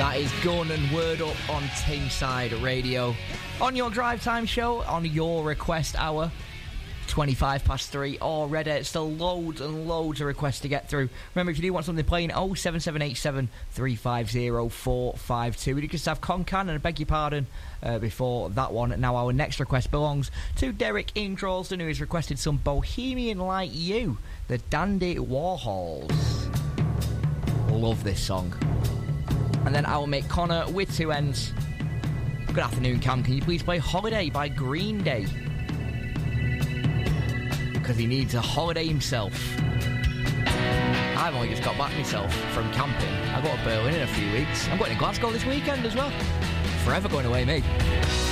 That is Gun and Word Up on Tameside Radio. On your drive time show, on your request hour, 3:25 already. Still loads and loads of requests to get through. Remember, if you do want something playing, 07787 350 452. We did just have Concan, and I beg your pardon before that one. Now our next request belongs to Derek in Droylsden, who has requested some Bohemian Like You, the Dandy Warhols. Love this song. And then our mate Connor with two N's. Good afternoon, Cam. Can you please play Holiday by Green Day? Because he needs a holiday himself. I've only just got back myself from camping. I go to Berlin in a few weeks. I'm going to Glasgow this weekend as well. Forever going away, me.